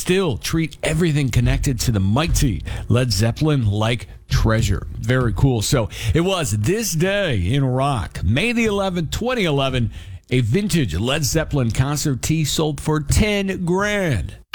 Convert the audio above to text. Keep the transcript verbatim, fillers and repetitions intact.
still treat everything connected to the mighty Led Zeppelin like treasure. Very cool. So it was this day in rock, May the eleventh, twenty eleven, a vintage Led Zeppelin concert tee sold for ten grand.